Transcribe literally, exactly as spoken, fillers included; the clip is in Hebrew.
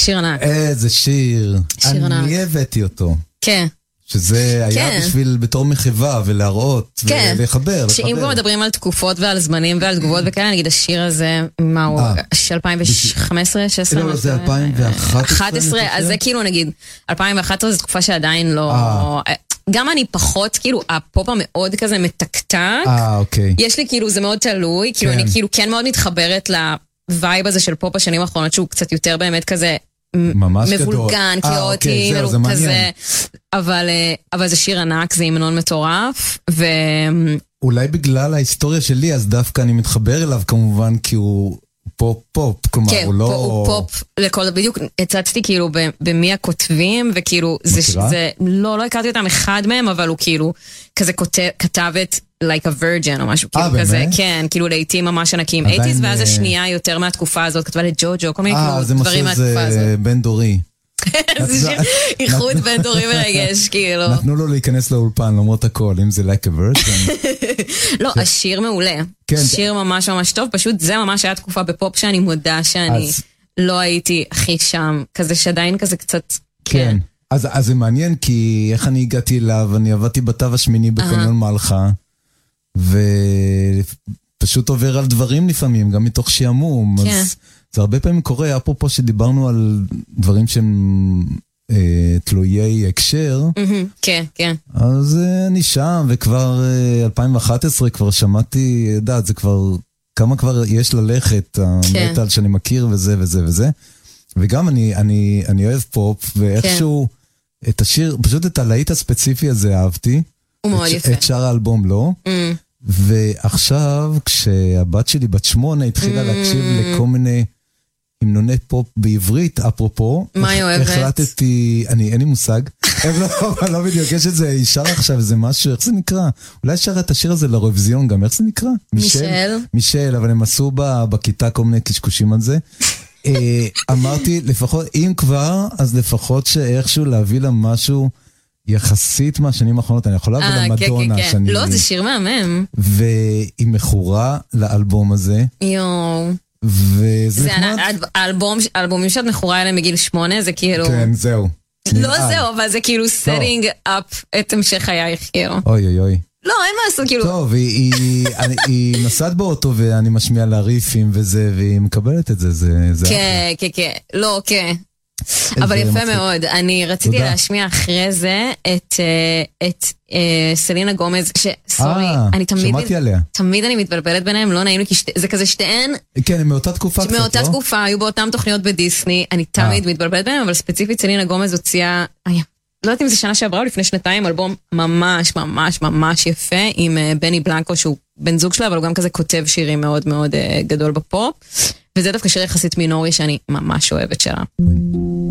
שיר ענק. איזה שיר. שיר ענק. אני הבאתי אותו. כן. שזה היה בשביל בתור מחווה ולהראות ולחבר. שאם כבר מדברים על תקופות ועל זמנים ועל תגובות וכאלה, נגיד השיר הזה, מה הוא? אלפיים וחמש עשרה, שש עשרה? לא, זה אלפיים ואחת עשרה. אז זה כאילו נגיד, אלפיים ואחת עשרה זו תקופה שעדיין לא... גם אני פחות, כאילו, הפופ המאוד כזה מתקתק. אה, אוקיי. יש לי כאילו, זה מאוד תלוי, כאילו אני כאילו כן מאוד מתחברת לווייב הזה של פופ השנים האחרונות, שהוא קצת יותר באמת כזה... מבולגן, קיוטי, כזה, אבל, אבל זה שיר ענק, זה אימנון מטורף, ו... אולי בגלל ההיסטוריה שלי, אז דווקא אני מתחבר אליו כמובן, כי הוא פופ פופ, כלומר, כן, הוא לא... הוא פופ לכל, בדיוק הצצתי כאילו במי הכותבים, וכאילו, זה, זה, לא, לא הכרתי אותם אחד מהם, אבל הוא כאילו, כזה כותב, כתב את like a virgin או משהו, כאילו כזה, כן, כאילו לעיתים ממש ענקים, אייטיז, ואז השנייה יותר מהתקופה הזאת, כתבה לג'וג'ו, כל מיני כאילו דברים מהתקופה הזאת. זה בן דורי. זה שיר איחוד בן דורי מרגש, כאילו. נתנו לו להיכנס לאולפן, למרות הכל, אם זה like a virgin. לא, השיר מעולה. שיר ממש ממש טוב, פשוט זה ממש היה תקופה בפופ שאני מודה שאני לא הייתי הכי שם, כזה שעדיין כזה קצת, כן. אז זה מעניין, כי איך אני הגעתי אליו, אני עבדתי בתו השמיני בקניון מלכה, ופשוט עובר על דברים לפעמים, גם מתוך שעמום. כן. אז זה הרבה פעמים קורה, אפרופו שדיברנו על דברים שהם אה, תלויי הקשר. כן, כן. אז אה, אני שם, וכבר אה, אלפיים ואחת עשרה כבר שמעתי, יודעת, זה כבר, כמה כבר יש ללכת, כן. המטל שאני מכיר וזה וזה וזה. וגם אני, אני, אני אוהב פופ, ואיכשהו כן. את השיר, פשוט את הלהיט הספציפי הזה אהבתי. הוא מאוד את, יפה. את שאר האלבום לא. Mm. ועכשיו, כשהבת שלי בת שמונה התחילה mm. להקשיב לכל מיני המנוני פופ בעברית, אפרופו, מה היא אוהבת? החלטתי, אני, אין לי מושג, אבל לא בדיוק, יש את זה, היא שרה עכשיו איזה משהו, איך זה נקרא? אולי שרה את השיר הזה לאירוויזיון גם, איך זה נקרא? מישל. מישל, אבל הם עשו בכיתה כל מיני קשקושים על זה. אמרתי, לפחות, אם כבר, אז לפחות שאיכשהו להביא לה משהו יחסית מהשנים האחרונות, אני יכול להביא לה מדונה. לא, זה שיר מהמם. והיא מכורה לאלבום הזה. יואו. וזה האלבומים שאת מכורה אליהם מגיל שמונה, זה כאילו... כן, זהו. לא זהו, אבל זה כאילו setting up את המשך חייך, כאילו. אוי אוי אוי. לא, אין מה לעשות, כאילו... טוב, היא נסעת באוטו ואני משמיע לה ריפים וזה, והיא מקבלת את זה, כן, כן, כן. לא, כן. אבל יפה מאוד, אני רציתי להשמיע אחרי זה את סלינה גומז, שסורי, אני תמיד תמיד אני מתבלבלת ביניהם, לא נעים לי, כי זה כזה שתיהן, כן, הם מאותה תקופה קצת, לא? מאותה תקופה, היו באותם תוכניות בדיסני, אני תמיד מתבלבלת ביניהם, אבל ספציפית סלינה גומז הוציאה, לא יודעת אם זה שנה שעברה או לפני שנתיים, אלבום ממש ממש ממש יפה, עם בני בלנקו, שהוא בן זוג שלה, אבל הוא גם כזה כותב שירים מאוד מאוד גדול בפופ, וזה דווקא שיר יחסית מינורי שאני ממש אוהבת שלה.